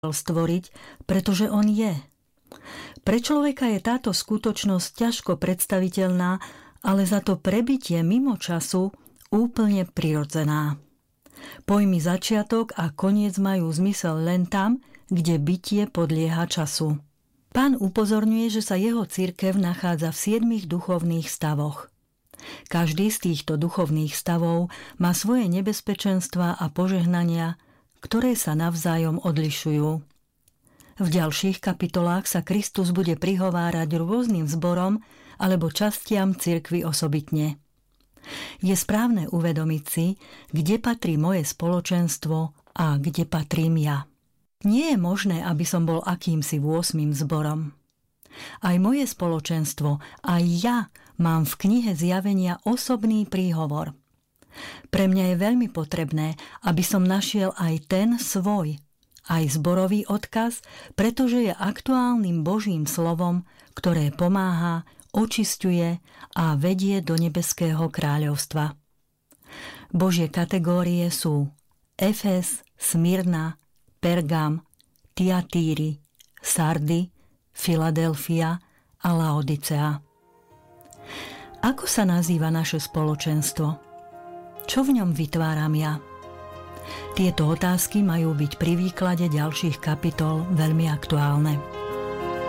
stvoriť, pretože on je. Pre človeka je táto skutočnosť ťažko predstaviteľná, ale za to prebytie mimo času úplne prirodzená. Pojmy začiatok a koniec majú zmysel len tam, kde bytie podlieha času. Pán upozorňuje, že sa jeho cirkev nachádza v 7 duchovných stavoch. Každý z týchto duchovných stavov má svoje nebezpečenstvá a požehnania, ktoré sa navzájom odlišujú. V ďalších kapitolách sa Kristus bude prihovárať rôznym zborom alebo častiam cirkvi osobitne. Je správne uvedomiť si, kde patrí moje spoločenstvo a kde patrím ja. Nie je možné, aby som bol akýmsi 8. zborom. Aj moje spoločenstvo, aj ja mám v knihe Zjavenia osobný príhovor. Pre mňa je veľmi potrebné, aby som našiel aj ten svoj, aj zborový odkaz, pretože je aktuálnym Božím slovom, ktoré pomáha, očisťuje a vedie do nebeského kráľovstva. Božie kategórie sú Efes, Smyrna, Pergam, Tiatíry, Sardy, Filadelfia a Laodicea. Ako sa nazýva naše spoločenstvo? Čo v ňom vytváram ja? Tieto otázky majú byť pri výklade ďalších kapitol veľmi aktuálne.